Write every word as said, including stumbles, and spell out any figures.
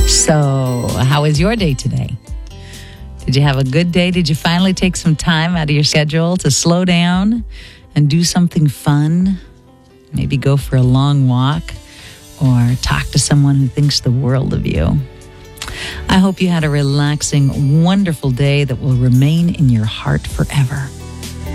So, how was your day today? Did you have a good day? Did you finally take some time out of your schedule to slow down and do something fun? Maybe go for a long walk or talk to someone who thinks the world of you. I hope you had a relaxing, wonderful day that will remain in your heart forever.